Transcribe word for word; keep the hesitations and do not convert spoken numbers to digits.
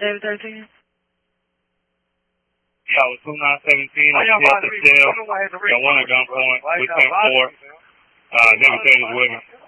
David thirteen. Yeah, with two nine seventeen, I see up the cell. Got one at gunpoint. We sent four. Uh, David Taylor's with me.